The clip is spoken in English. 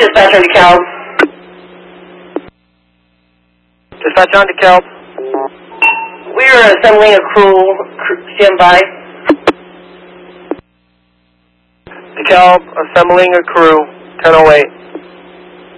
Dispatch on DeKalb. Dispatch on DeKalb. We are assembling a crew. Stand by. DeKalb, assembling a crew, 10:08.